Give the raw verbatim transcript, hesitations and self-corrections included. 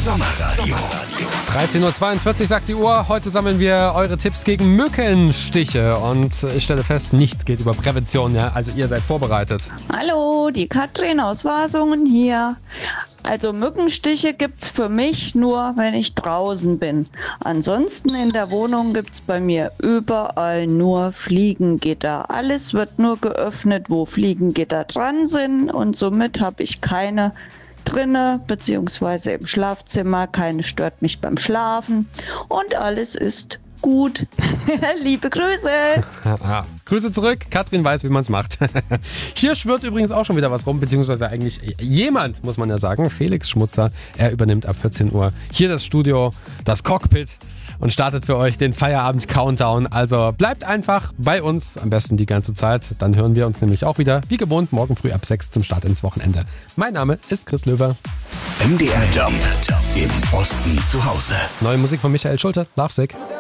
Sommerradio. dreizehn Uhr zweiundvierzig sagt die Uhr. Heute sammeln wir eure Tipps gegen Mückenstiche. Und ich stelle fest, nichts geht über Prävention. Ja? Also ihr seid vorbereitet. Hallo, die Katrin aus Wasungen hier. Also Mückenstiche gibt's für mich nur, wenn ich draußen bin. Ansonsten in der Wohnung gibt's bei mir überall nur Fliegengitter. Alles wird nur geöffnet, wo Fliegengitter dran sind, und somit habe ich keine drinne, beziehungsweise im Schlafzimmer. Keine stört mich beim Schlafen und alles ist gut. Liebe Grüße. Ja, Grüße zurück. Katrin weiß, wie man es macht. Hier schwirrt übrigens auch schon wieder was rum, beziehungsweise eigentlich jemand, muss man ja sagen. Felix Schmutzer, er übernimmt ab vierzehn Uhr hier das Studio, das Cockpit, und startet für euch den Feierabend-Countdown. Also bleibt einfach bei uns, am besten die ganze Zeit. Dann hören wir uns nämlich auch wieder, wie gewohnt, morgen früh ab sechs zum Start ins Wochenende. Mein Name ist Chris Löwer. M D R Jump im Osten zu Hause. Neue Musik von Michael Schulte, Lovesick.